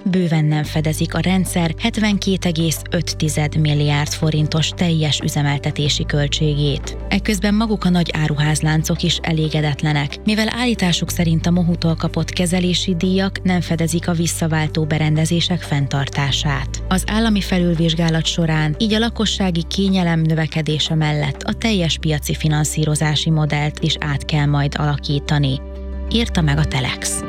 bőven nem fedezik a rendszer 72,5 milliárd forintos teljes üzemeltetési költségét. Ekközben maguk a nagy áruházláncok is elégedetlenek, mivel állításuk szerint a Mohutól kapott kezelési díjak nem fedezik a visszaváltó berendezések fenntartását. Az állami felülvizsgálat során így a lakossági kényelem növekedése mellett a teljes piaci finanszírozási modellt is át kell majd alakítani, írta meg a Telex.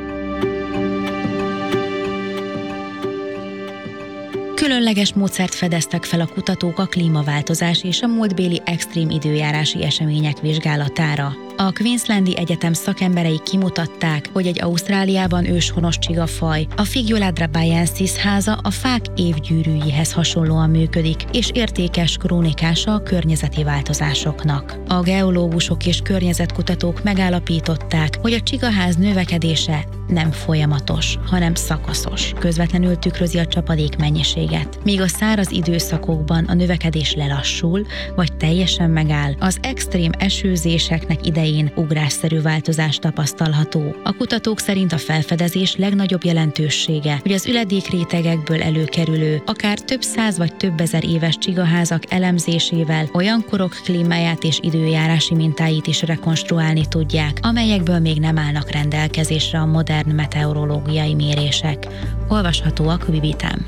Különleges módszert fedeztek fel a kutatók a klímaváltozás és a múltbéli extrém időjárási események vizsgálatára. A Queenslandi Egyetem szakemberei kimutatták, hogy egy Ausztráliában őshonos csigafaj, a Figyuladra baiensis háza a fák évgyűrűihez hasonlóan működik, és értékes krónikása a környezeti változásoknak. A geológusok és környezetkutatók megállapították, hogy a csigaház növekedése nem folyamatos, hanem szakaszos, közvetlenül tükrözi a csapadék mennyiséget. Míg a száraz időszakokban a növekedés lelassul, vagy teljesen megáll, az extrém esőzéseknek idején ugrásszerű változás tapasztalható. A kutatók szerint a felfedezés legnagyobb jelentősége, hogy az üledékrétegekből előkerülő, akár több száz vagy több ezer éves csigaházak elemzésével olyan korok klímáját és időjárási mintáit is rekonstruálni tudják, amelyekből még nem állnak rendelkezésre a modern meteorológiai mérések. Olvashatóak Vivitán.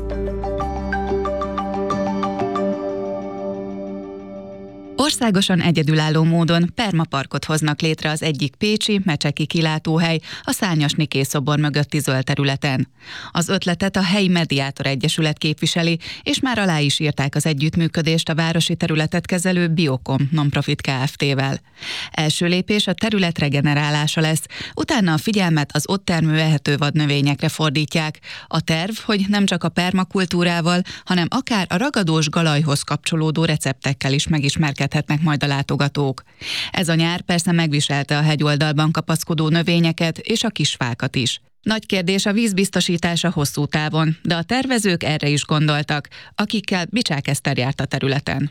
Országosan egyedülálló módon permaparkot hoznak létre az egyik pécsi, mecseki kilátóhely, a Szárnyas Niké szobor mögötti zöld területen. Az ötletet a helyi Mediátor Egyesület képviseli, és már alá is írták az együttműködést a városi területet kezelő Biokom Nonprofit Kft-vel. Első lépés a terület regenerálása lesz, utána a figyelmet az ott termő ehető vadnövényekre fordítják. A terv, hogy nem csak a permakultúrával, hanem akár a ragadós galajhoz kapcsolódó receptekkel is megismerkedhetnek majd a látogatók. Ez a nyár persze megviselte a hegyoldalban kapaszkodó növényeket és a kisfákat is. Nagy kérdés a vízbiztosítása hosszú távon, de a tervezők erre is gondoltak, akikkel Bicsák Eszter járt a területen.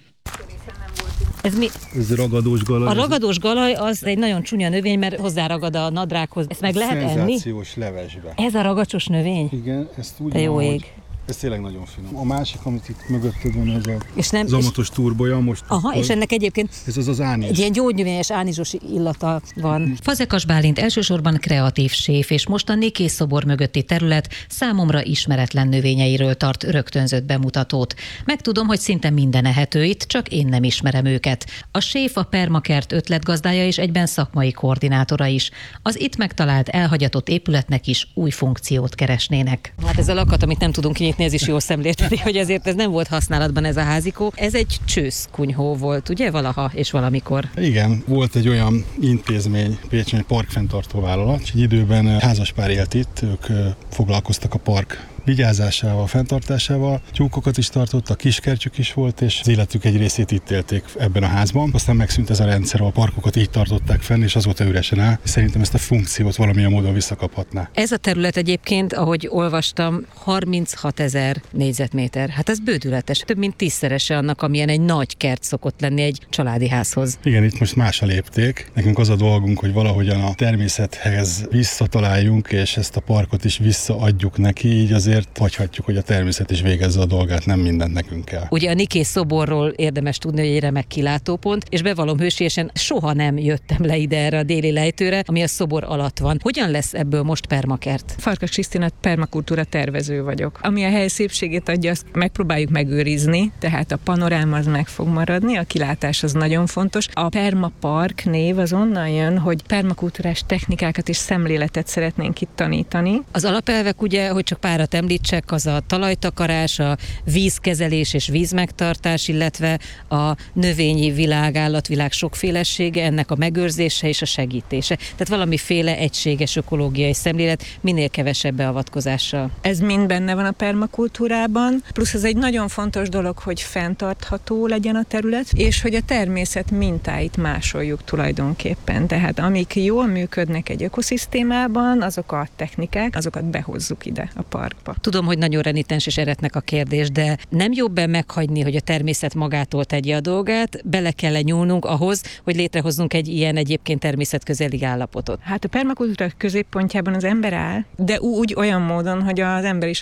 Ez mi? Ez ragadós galaj. A ragadós galaj az egy nagyon csúnya növény, mert hozzáragad a nadrághoz. Ezt meg lehet enni? Szenzációs levesbe. Ez a ragacsos növény? Igen, ezt úgy de jó van, ég. Ez tényleg nagyon finom. A másik, amit itt mögötted van, ez és nem, zamatos turbolya most. Aha, és ennek egyébként ez az ánizs. Egy ilyen gyógynövényes ánizsos illata van. Fazekas Bálint elsősorban kreatív séf, és most a Niké szobor mögötti terület számomra ismeretlen növényeiről tart rögtönzött bemutatót. Megtudom, hogy szinte minden ehető itt, csak én nem ismerem őket. A séf a permakert ötletgazdája és egyben szakmai koordinátora is. Az itt megtalált elhagyatott épületnek is új funkciót keresnének. Hát ez a lakat, amit nem tudunk kinyitni, ez is jól szemlélteti, hogy ezért ez nem volt használatban ez a házikó. Ez egy csőszkunyhó volt, ugye, valaha és valamikor? Igen, volt egy olyan intézmény, Pécsen egy parkfenntartó vállalat, és egy időben házaspár élt itt, ők foglalkoztak a park vigyázásával, fenntartásával, tyúkokat is tartottak, kiskertjük is volt, és az életük egy részét itt élték ebben a házban. Aztán megszűnt ez a rendszer, a parkokat így tartották fenn, és azóta üresen áll. Szerintem ezt a funkciót valamilyen módon visszakaphatná. Ez a terület egyébként, ahogy olvastam, 36 000 négyzetméter. Hát ez bődületes. Több mint 10-szerese annak, amilyen egy nagy kert szokott lenni egy családi házhoz. Igen, itt most más a lépték. Nekünk az a dolgunk, hogy valahogyan a természethez visszataláljunk, és ezt a parkot is visszaadjuk neki, így azért hagyhatjuk, hogy a természet is végezze a dolgát, nem mindent nekünk kell. Ugye a Niké szoborról érdemes tudni, hogy egy remek kilátópont, és bevallom hősiesen, soha nem jöttem le ide erre a déli lejtőre, ami a szobor alatt van. Hogyan lesz ebből most permakert? Farkas Krisztina, permakultúra tervező vagyok. Ami a hely szépségét adja, azt megpróbáljuk megőrizni, tehát a panoráma az meg fog maradni, a kilátás az nagyon fontos. A permapark név az onnan jön, hogy permakultúrás technikákat és szemléletet szeretnénk itt tanítani. Az alapelvek ugye, hogy csak párat említsek, az a talajtakarás, a vízkezelés és vízmegtartás, illetve a növényi világ, állatvilág sokfélesége, ennek a megőrzése és a segítése. Tehát valamiféle egységes ökológiai szemlélet, minél kevesebb beavatkozással. Ez mind benne van a permakultúrában, plusz ez egy nagyon fontos dolog, hogy fenntartható legyen a terület, és hogy a természet mintáit másoljuk tulajdonképpen. Tehát amik jól működnek egy ökoszisztémában, azok a technikák, azokat behozzuk ide a parkba. Tudom, hogy nagyon renitens és eretnek a kérdés, de nem jobb-e meghagyni, hogy a természet magától tegye a dolgát, bele kell nyúlnunk ahhoz, hogy létrehozzunk egy ilyen egyébként természetközeli állapotot? Hát a permakultúra középpontjában az ember áll, de úgy olyan módon, hogy az ember is